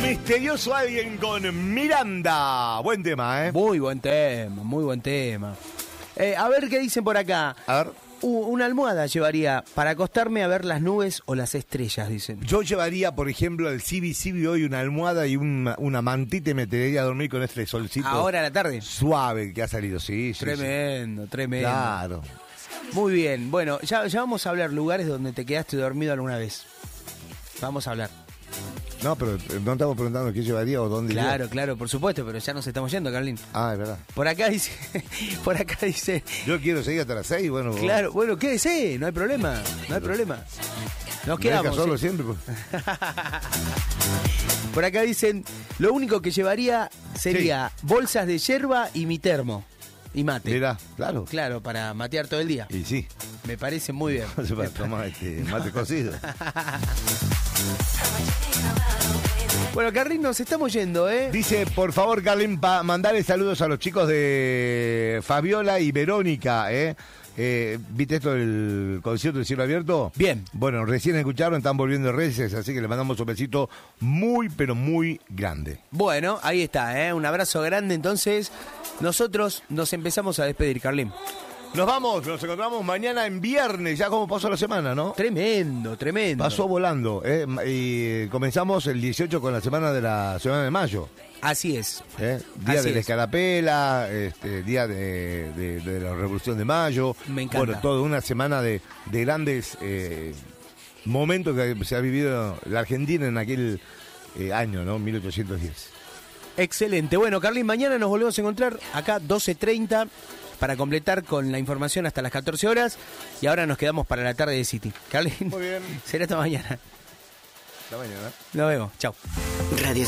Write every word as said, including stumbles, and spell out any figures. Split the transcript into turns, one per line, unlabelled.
Misterioso alguien con Miranda. Buen tema, ¿eh?
Muy buen tema, muy buen tema. Eh, a ver qué dicen por acá.
A ver.
Uh, una almohada llevaría para acostarme a ver las nubes o las estrellas, dicen.
Yo llevaría, por ejemplo, el Cibi Cibi hoy una almohada y una, una mantita y me metería a dormir con este solcito.
Ahora a la tarde.
Suave que ha salido, sí, sí.
Tremendo,
sí.
tremendo.
Claro.
Muy bien, bueno, ya, ya vamos a hablar lugares donde te quedaste dormido alguna vez. Vamos a hablar.
No, pero no estamos preguntando qué llevaría o dónde iría.
Claro, claro, por supuesto, pero ya nos estamos yendo, Carlín.
Ah, es verdad.
Por acá dice, por acá dice.
Yo quiero seguir hasta las seis, bueno.
Claro, bueno, quédese, no hay problema, no hay problema. Nos
Me
quedamos.
deja solo
¿sí?
siempre. Pues.
Por acá dicen, lo único que llevaría sería sí. bolsas de yerba y mi termo. Y mate.
Mirá, claro.
Claro, para matear todo el día.
Y sí.
Me parece muy bien.
Para tomar este mate cocido.
Bueno, Carlín, nos estamos yendo, ¿eh?
Dice, por favor, Carlín, pa mandarle saludos a los chicos de Fabiola y Verónica, ¿eh? Eh, ¿Viste esto del concierto de Cielo Abierto?
Bien.
Bueno, recién escucharon, están volviendo reces, así que le mandamos un besito muy, pero muy grande.
Bueno, ahí está, ¿eh? Un abrazo grande, entonces. Nosotros nos empezamos a despedir, Carlín.
Nos vamos, nos encontramos mañana en viernes, ya como pasó la semana, ¿no?
Tremendo, tremendo.
Pasó volando, ¿eh? Y comenzamos el dieciocho con la semana de la semana de mayo.
Así es.
¿Eh? Día
Así
de la
es.
Escarapela, este, día de, de, de la Revolución de Mayo.
Me encanta.
Bueno, toda una semana de, de grandes eh, momentos que se ha vivido la Argentina en aquel eh, año, ¿no? mil ochocientos diez.
Excelente. Bueno, Carlín, mañana nos volvemos a encontrar acá doce treinta para completar con la información hasta las catorce horas. Y ahora nos quedamos para la tarde de City. Carlín,
muy bien.
Será hasta mañana.
Hasta mañana.
Nos vemos. Chau.
Radio